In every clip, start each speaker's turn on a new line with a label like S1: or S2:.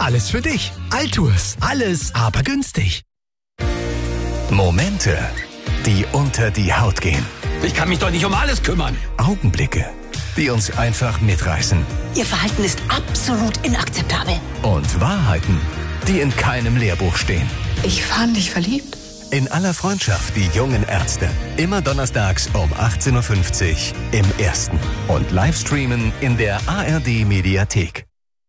S1: alles für dich. Altours, alles, aber günstig. Momente, die unter die Haut gehen.
S2: Ich kann mich doch nicht um alles kümmern.
S1: Augenblicke, die uns einfach mitreißen.
S3: Ihr Verhalten ist absolut inakzeptabel.
S1: Und Wahrheiten, die in keinem Lehrbuch stehen.
S4: Ich fand dich verliebt.
S1: In aller Freundschaft, die jungen Ärzte. Immer donnerstags um 18.50 Uhr im Ersten. Und Livestreamen in der ARD-Mediathek.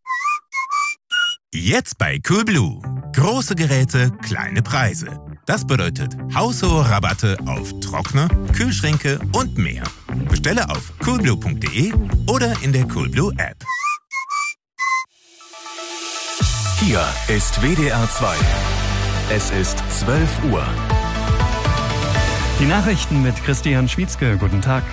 S5: Jetzt bei Coolblue. Große Geräte, kleine Preise. Das bedeutet haushohe Rabatte auf Trockner, Kühlschränke und mehr. Bestelle auf coolblue.de oder in der Coolblue App.
S1: Hier ist WDR 2. Es ist 12 Uhr.
S6: Die Nachrichten mit Christian Schwietzke. Guten Tag.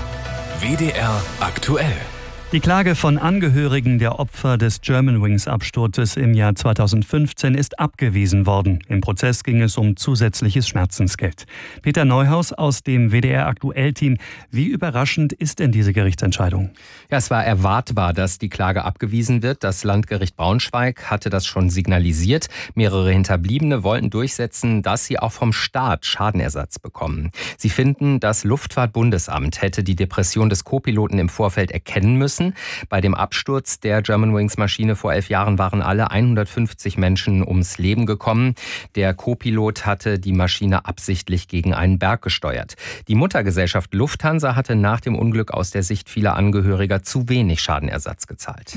S1: WDR aktuell.
S6: Die Klage von Angehörigen der Opfer des Germanwings-Absturzes im Jahr 2015 ist abgewiesen worden. Im Prozess ging es um zusätzliches Schmerzensgeld. Peter Neuhaus aus dem WDR-Aktuell-Team. Wie überraschend ist denn diese Gerichtsentscheidung?
S7: Ja, es war erwartbar, dass die Klage abgewiesen wird. Das Landgericht Braunschweig hatte das schon signalisiert. Mehrere Hinterbliebene wollten durchsetzen, dass sie auch vom Staat Schadenersatz bekommen. Sie finden, das Luftfahrtbundesamt hätte die Depression des Co-Piloten im Vorfeld erkennen müssen. Bei dem Absturz der Germanwings-Maschine vor 11 Jahren waren alle 150 Menschen ums Leben gekommen. Der Co-Pilot hatte die Maschine absichtlich gegen einen Berg gesteuert. Die Muttergesellschaft Lufthansa hatte nach dem Unglück aus der Sicht vieler Angehöriger zu wenig Schadenersatz gezahlt.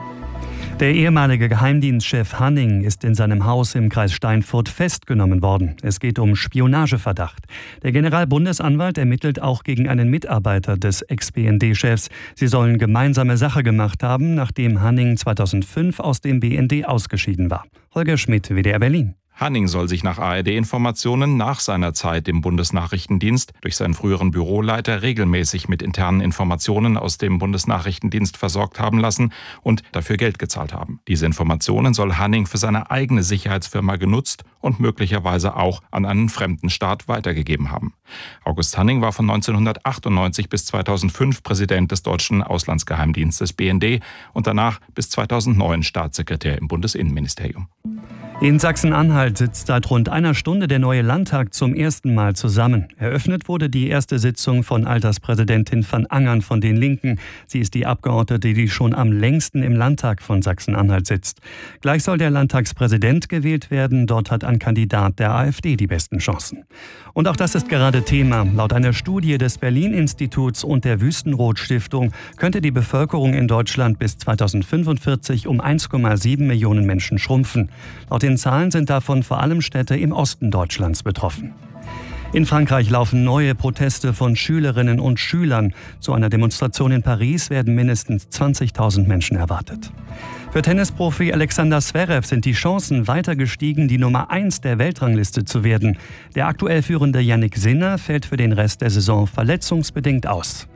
S6: Der ehemalige Geheimdienstchef Hanning ist in seinem Haus im Kreis Steinfurt festgenommen worden. Es geht um Spionageverdacht. Der Generalbundesanwalt ermittelt auch gegen einen Mitarbeiter des Ex-BND-Chefs. Sie sollen gemeinsame Sache gemacht haben, nachdem Hanning 2005 aus dem BND ausgeschieden war. Holger Schmidt, WDR Berlin.
S8: Hanning soll sich nach ARD-Informationen nach seiner Zeit im Bundesnachrichtendienst durch seinen früheren Büroleiter regelmäßig mit internen Informationen aus dem Bundesnachrichtendienst versorgt haben lassen und dafür Geld gezahlt haben. Diese Informationen soll Hanning für seine eigene Sicherheitsfirma genutzt und möglicherweise auch an einen fremden Staat weitergegeben haben. August Hanning war von 1998 bis 2005 Präsident des deutschen Auslandsgeheimdienstes BND und danach bis 2009 Staatssekretär im Bundesinnenministerium.
S6: In Sachsen-Anhalt sitzt seit rund einer Stunde der neue Landtag zum ersten Mal zusammen. Eröffnet wurde die erste Sitzung von Alterspräsidentin van Angern von den Linken. Sie ist die Abgeordnete, die schon am längsten im Landtag von Sachsen-Anhalt sitzt. Gleich soll der Landtagspräsident gewählt werden. Dort hat ein Kandidat der AfD die besten Chancen. Und auch das ist gerade Thema. Laut einer Studie des Berlin-Instituts und der Wüstenrot-Stiftung könnte die Bevölkerung in Deutschland bis 2045 um 1,7 Millionen Menschen schrumpfen. Laut den Zahlen sind davon vor allem Städte im Osten Deutschlands betroffen. In Frankreich laufen neue Proteste von Schülerinnen und Schülern. Zu einer Demonstration in Paris werden mindestens 20.000 Menschen erwartet. Für Tennisprofi Alexander Zverev sind die Chancen weiter gestiegen, die Nummer 1 der Weltrangliste zu werden. Der aktuell führende Jannik Sinner fällt für den Rest der Saison verletzungsbedingt aus.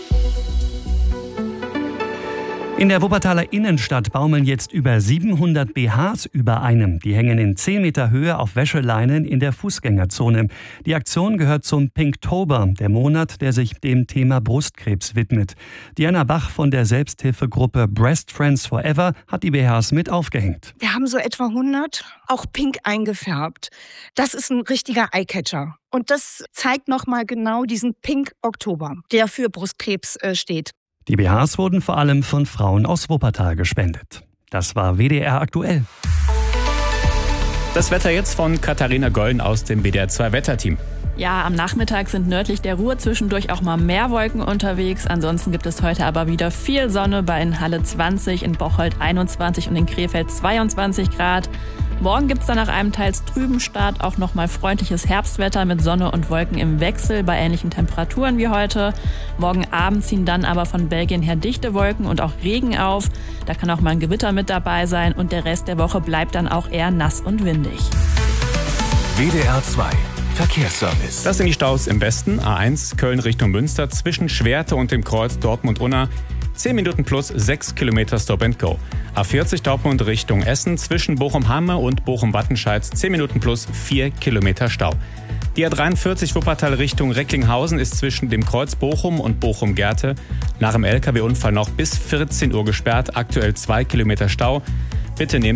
S6: In der Wuppertaler Innenstadt baumeln jetzt über 700 BHs über einem. Die hängen in 10 Meter Höhe auf Wäscheleinen in der Fußgängerzone. Die Aktion gehört zum Pinktober, der Monat, der sich dem Thema Brustkrebs widmet. Diana Bach von der Selbsthilfegruppe Breast Friends Forever hat die BHs mit aufgehängt.
S9: Wir haben so etwa 100, auch pink eingefärbt. Das ist ein richtiger Eyecatcher. Und das zeigt nochmal genau diesen Pink-Oktober, der für Brustkrebs steht.
S6: Die BHs wurden vor allem von Frauen aus Wuppertal gespendet. Das war WDR aktuell.
S10: Das Wetter jetzt von Katharina Golden aus dem WDR 2 Wetterteam.
S11: Ja, am Nachmittag sind nördlich der Ruhr zwischendurch auch mal mehr Wolken unterwegs. Ansonsten gibt es heute aber wieder viel Sonne bei in Halle 20, in Bocholt 21 und in Krefeld 22 Grad. Morgen gibt es dann nach einem teils trüben Start auch nochmal freundliches Herbstwetter mit Sonne und Wolken im Wechsel bei ähnlichen Temperaturen wie heute. Morgen Abend ziehen dann aber von Belgien her dichte Wolken und auch Regen auf. Da kann auch mal ein Gewitter mit dabei sein und der Rest der Woche bleibt dann auch eher nass und windig.
S1: WDR 2 Verkehrsservice.
S10: Das sind die Staus im Westen. A1 Köln Richtung Münster zwischen Schwerte und dem Kreuz Dortmund-Unna. 10 Minuten plus 6 Kilometer Stop and Go. A40 Dortmund Richtung Essen zwischen Bochum-Hamme und Bochum-Wattenscheid 10 Minuten plus 4 Kilometer Stau. Die A43 Wuppertal Richtung Recklinghausen ist zwischen dem Kreuz Bochum und Bochum-Gerte nach dem LKW-Unfall noch bis 14 Uhr gesperrt. Aktuell 2 Kilometer Stau. Bitte nehmt